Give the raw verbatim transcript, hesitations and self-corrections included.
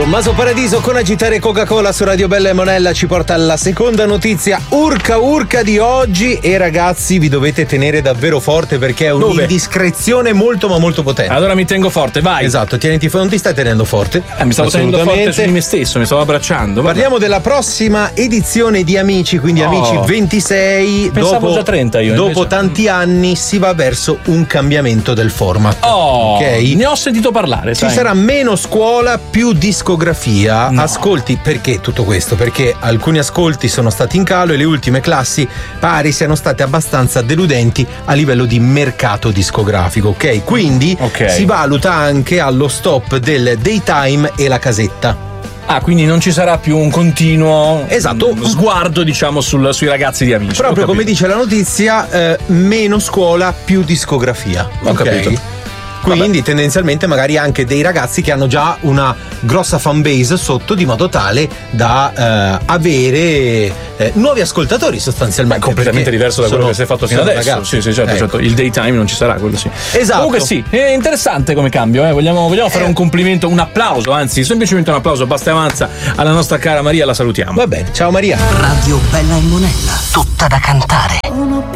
Tommaso Paradiso con Agitare Coca-Cola su Radio Bella e Monella ci porta alla seconda notizia urca urca di oggi. E ragazzi, vi dovete tenere davvero forte perché è un'indiscrezione molto ma molto potente. Allora mi tengo forte, vai. Esatto, tieniti forte, non ti stai tenendo forte. Eh, mi stavo tenendo forte su di me stesso, mi stavo abbracciando. Vabbè. Parliamo della prossima edizione di Amici, quindi Oh. Amici ventisei. Pensavo dopo, già trenta io, Dopo invece. tanti anni si va verso un cambiamento del format. Oh, ok? ne ho sentito parlare. Ci sai. sarà meno scuola, più discografia. No. Ascolti, perché tutto questo? Perché alcuni ascolti sono stati in calo e le ultime classi pare siano state abbastanza deludenti a livello di mercato discografico, ok? Quindi Ok. si valuta anche allo stop del daytime e la casetta. Ah, quindi non ci sarà più un continuo Esatto. mm, sguardo, diciamo, sul- sui ragazzi di Amici. Proprio Ho come capito. dice la notizia, eh, meno scuola, più discografia. Ho ok? capito. Quindi Vabbè. tendenzialmente magari anche dei ragazzi che hanno già una grossa fanbase sotto, di modo tale da eh, avere eh, nuovi ascoltatori sostanzialmente. Beh, completamente perché diverso da quello sono- che si è fatto fino sono adesso. ragazzi. Sì, sì, certo, Ecco. certo. Il daytime non ci sarà, quello sì. Esatto. Comunque sì, è interessante come cambio, eh. Vogliamo, vogliamo fare Eh. un complimento, un applauso, anzi, semplicemente un applauso, basta e avanza alla nostra cara Maria, la salutiamo. Va bene, ciao Maria. Radio Bella e Monella, tutta da cantare.